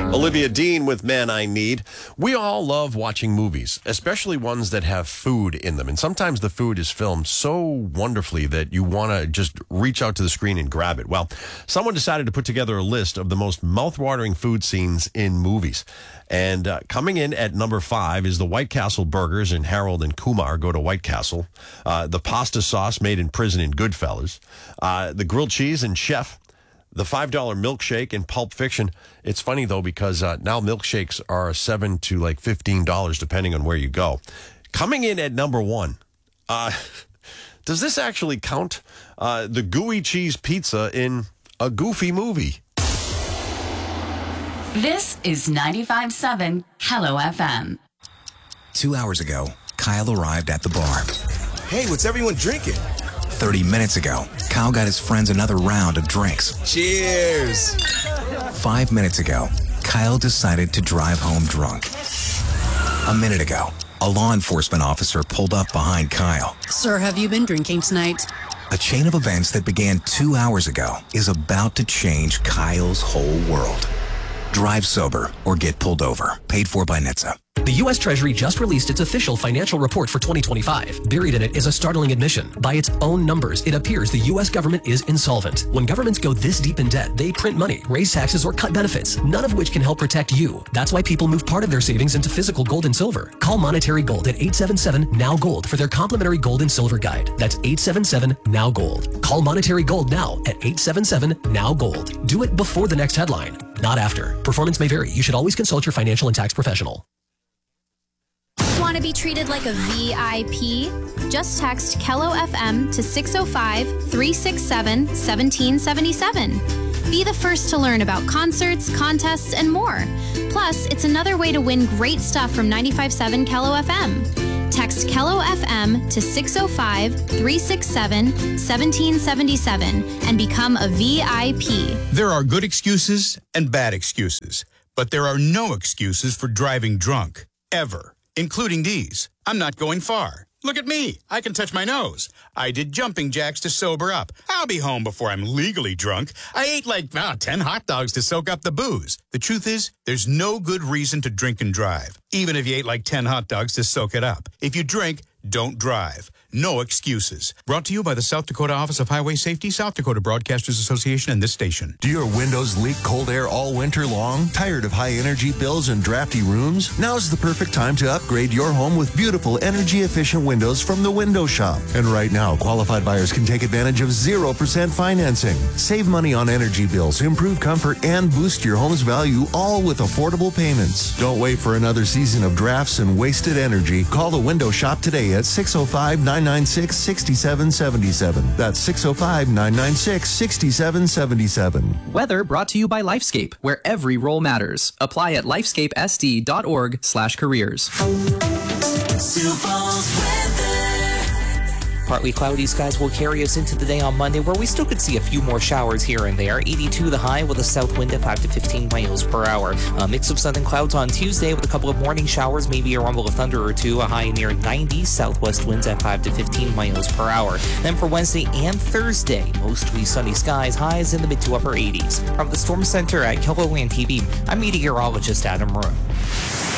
Olivia Dean with Man I Need. We all love watching movies, especially ones that have food in them. And sometimes the food is filmed so wonderfully that you want to just reach out to the screen and grab it. Well, someone decided to put together a list of the most mouth-watering food scenes in movies. And coming in at number 5 is the White Castle burgers in Harold and Kumar Go to White Castle. The pasta sauce made in prison in Goodfellas. The grilled cheese in Chef. The $5 milkshake in Pulp Fiction. It's funny, though, because now milkshakes are $7 to like $15, depending on where you go. Coming in at number 1, does this actually count? The gooey cheese pizza in A Goofy Movie. This is 95.7 Hello FM. 2 hours ago, Kyle arrived at the bar. Hey, what's everyone drinking? 30 minutes ago, Kyle got his friends another round of drinks. Cheers! 5 minutes ago, Kyle decided to drive home drunk. A minute ago, a law enforcement officer pulled up behind Kyle. Sir, have you been drinking tonight? A chain of events that began 2 hours ago is about to change Kyle's whole world. Drive sober or get pulled over. Paid for by NHTSA. The U.S. Treasury just released its official financial report for 2025. Buried in it is a startling admission. By its own numbers, it appears the U.S. government is insolvent. When governments go this deep in debt, they print money, raise taxes, or cut benefits, none of which can help protect you. That's why people move part of their savings into physical gold and silver. Call Monetary Gold at 877-NOW-GOLD for their complimentary gold and silver guide. That's 877-NOW-GOLD. Call Monetary Gold now at 877-NOW-GOLD. Do it before the next headline, not after. Performance may vary. You should always consult your financial and tax professional. Want to be treated like a VIP? Just text Kello FM to 605-367-1777. Be the first to learn about concerts, contests, and more. Plus, it's another way to win great stuff from 95.7 Kello FM. Text Kello FM to 605-367-1777 and become a VIP. There are good excuses and bad excuses, but there are no excuses for driving drunk, ever. Including these. I'm not going far. Look at me. I can touch my nose. I did jumping jacks to sober up. I'll be home before I'm legally drunk. I ate like 10 hot dogs to soak up the booze. The truth is, there's no good reason to drink and drive, even if you ate like 10 hot dogs to soak it up. If you drink, don't drive. No excuses. Brought to you by the South Dakota Office of Highway Safety, South Dakota Broadcasters Association, and this station. Do your windows leak cold air all winter long? Tired of high energy bills and drafty rooms? Now's the perfect time to upgrade your home with beautiful energy efficient windows from the Window Shop. And right now, qualified buyers can take advantage of 0% financing. Save money on energy bills, improve comfort, and boost your home's value, all with affordable payments. Don't wait for another season of drafts and wasted energy. Call the Window Shop today at 605-996-6777. That's 605-996-6777. Weather brought to you by Lifescape, where every role matters. Apply at lifescapesd.org/careers. Partly cloudy skies will carry us into the day on Monday, where we still could see a few more showers here and there. 82 the high with a south wind at 5 to 15 miles per hour. A mix of sun and clouds on Tuesday with a couple of morning showers, maybe a rumble of thunder or two. A high near 90, southwest winds at 5 to 15 miles per hour. Then for Wednesday and Thursday, mostly sunny skies, highs in the mid to upper 80s. From the Storm Center at KELOLAND TV, I'm meteorologist Adam Rowe.